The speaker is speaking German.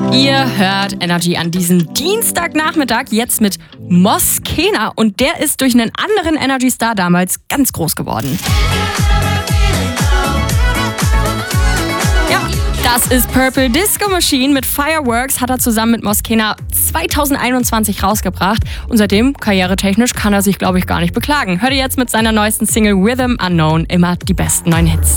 Ihr hört Energy an diesem Dienstagnachmittag jetzt mit Mosquena und der ist durch einen anderen Energy-Star damals ganz groß geworden. Ja, das ist Purple Disco Machine mit Fireworks, hat er zusammen mit Mosquena 2021 rausgebracht und seitdem, karrieretechnisch, kann er sich, glaube ich, gar nicht beklagen. Hört ihr jetzt mit seiner neuesten Single Rhythm Unknown immer die besten neuen Hits.